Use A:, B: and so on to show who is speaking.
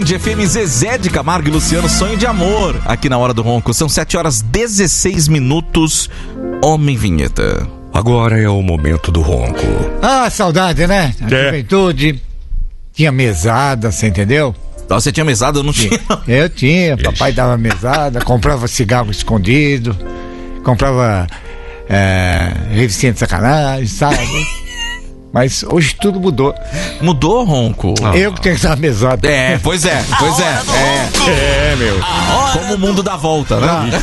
A: Tarde FM, Zezé de Camargo e Luciano, Sonho de Amor, aqui na Hora do Ronco. São 7h16. Homem Vinheta.
B: Agora é o momento do ronco.
C: Ah, saudade, né? A juventude tinha mesada, você entendeu?
A: Você tinha mesada? Eu não tinha.
C: Eu tinha, papai dava mesada, comprava cigarro escondido, comprava revistinha de sacanagem, sabe? Mas hoje tudo mudou.
A: Mudou, Ronco?
C: Eu que tenho que dar mesada.
A: Pois é.
B: É, meu.
A: Como o mundo dá volta, né?